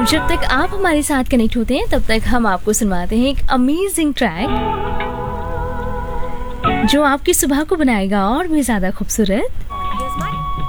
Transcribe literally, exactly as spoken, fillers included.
जब तक आप हमारे साथ कनेक्ट होते हैं तब तक हम आपको सुनवाते हैं एक अमेजिंग ट्रैक जो आपकी सुबह को बनाएगा और भी ज्यादा खूबसूरत।